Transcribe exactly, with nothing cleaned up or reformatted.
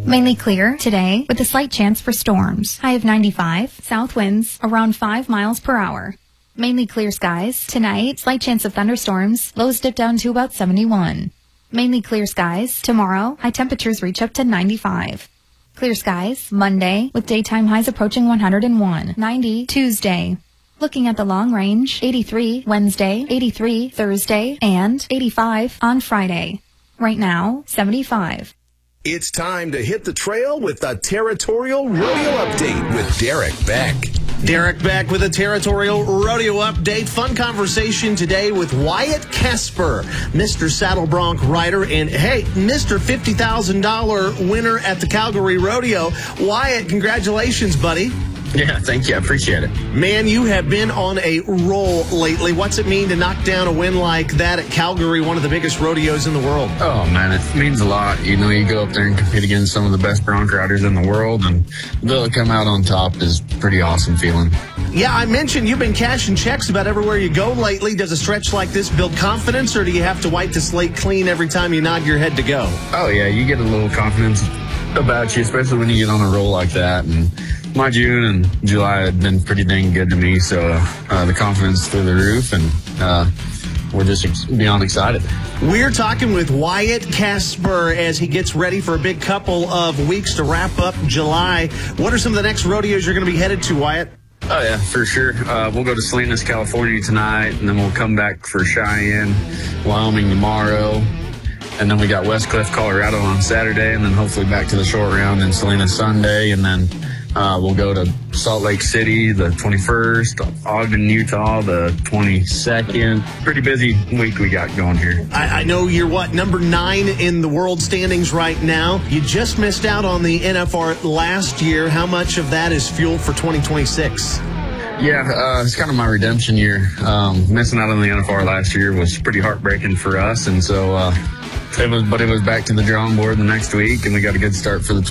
Mainly clear today with a slight chance for storms. High of ninety-five. South winds around five miles per hour. Mainly clear skies. Tonight, slight chance of thunderstorms. Lows dip down to about seventy-one. Mainly clear skies. Tomorrow, high temperatures reach up to ninety-five. Clear skies. Monday, with daytime highs approaching one hundred one. ninety Tuesday. Looking at the long range, eighty-three Wednesday, eighty-three Thursday, and eighty-five on Friday. Right now, seventy-five. It's time to hit the trail with a Territorial Rodeo Update with Derek Beck. Derek Beck with a Territorial Rodeo Update. Fun conversation today with Wyatt Kesper, Mister Saddle Bronc rider, and hey, Mister fifty thousand dollars winner at the Calgary Rodeo. Wyatt, congratulations, buddy. Yeah, thank you. I appreciate it. Man, you have been on a roll lately. What's it mean to knock down a win like that at Calgary, one of the biggest rodeos in the world? Oh, man, it means a lot. You know, you go up there and compete against some of the best bronc riders in the world, and to be able to come out on top is a pretty awesome feeling. Yeah, I mentioned you've been cashing checks about everywhere you go lately. Does a stretch like this build confidence, or do you have to wipe the slate clean every time you nod your head to go? Oh, yeah, you get a little confidence about you, especially when you get on a roll like that. And my June and July had been pretty dang good to me, so uh, the confidence through the roof, and uh, we're just ex- beyond excited. We're talking with Wyatt Kesper as he gets ready for a big couple of weeks to wrap up July. What are some of the next rodeos you're going to be headed to, Wyatt? Oh, yeah, for sure. Uh, we'll go to Salinas, California tonight, and then we'll come back for Cheyenne, Wyoming tomorrow. And then we got West Cliff, Colorado on Saturday, and then hopefully back to the short round in Salinas Sunday. And then uh, we'll go to Salt Lake City the twenty-first, Ogden, Utah the twenty-second. Pretty busy week we got going here. I, I know you're, what, number nine in the world standings right now. You just missed out on the N F R last year. How much of that is fuel for twenty twenty-six? Yeah, uh, it's kind of my redemption year. Um, missing out on the N F R last year was pretty heartbreaking for us, and so uh, it was. But it was back to the drawing board the next week, and we got a good start for the